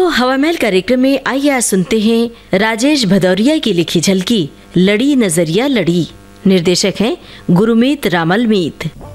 हवा महल कार्यक्रम में आइए आज सुनते हैं राजेश भदौरिया की लिखी झलकी लड़ी नजरिया लड़ी। निर्देशक हैं गुरमीत रामलमीत।